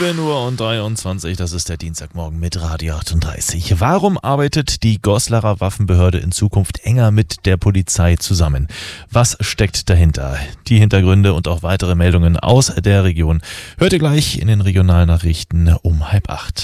7 Uhr und 23, das ist der Dienstagmorgen mit Radio 38. Warum arbeitet die Goslarer Waffenbehörde in Zukunft enger mit der Polizei zusammen? Was steckt dahinter? Die Hintergründe und auch weitere Meldungen aus der Region hört ihr gleich in den Regionalnachrichten um 7:30.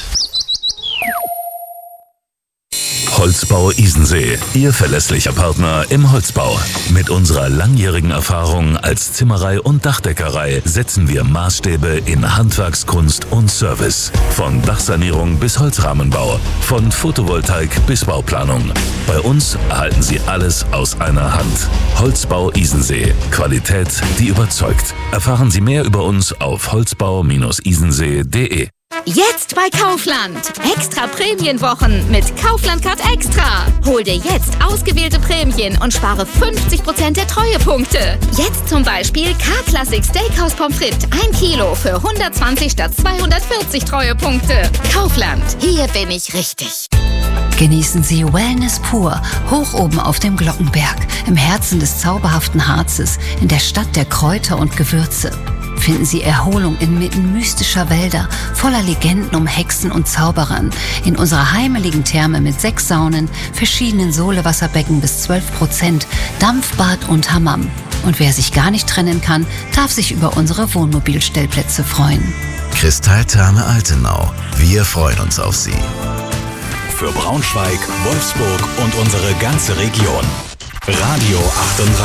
Holzbau Isensee, Ihr verlässlicher Partner im Holzbau. Mit unserer langjährigen Erfahrung als Zimmerei und Dachdeckerei setzen wir Maßstäbe in Handwerkskunst und Service. Von Dachsanierung bis Holzrahmenbau, von Photovoltaik bis Bauplanung. Bei uns erhalten Sie alles aus einer Hand. Holzbau Isensee, Qualität, die überzeugt. Erfahren Sie mehr über uns auf holzbau-isensee.de. Jetzt bei Kaufland. Extra Prämienwochen mit Kaufland Card Extra. Hol dir jetzt ausgewählte Prämien und spare 50% der Treuepunkte. Jetzt zum Beispiel K-Classic Steakhouse Pommes frites 1 Kilo für 120 statt 240 Treuepunkte. Kaufland, hier bin ich richtig. Genießen Sie Wellness pur, hoch oben auf dem Glockenberg, im Herzen des zauberhaften Harzes, in der Stadt der Kräuter und Gewürze. Finden Sie Erholung inmitten mystischer Wälder, voller Legenden um Hexen und Zauberern, in unserer heimeligen Therme mit 6 Saunen, verschiedenen Solewasserbecken bis 12%, Dampfbad und Hammam. Und wer sich gar nicht trennen kann, darf sich über unsere Wohnmobilstellplätze freuen. Kristalltherme Altenau. Wir freuen uns auf Sie. Für Braunschweig, Wolfsburg und unsere ganze Region. Radio 38.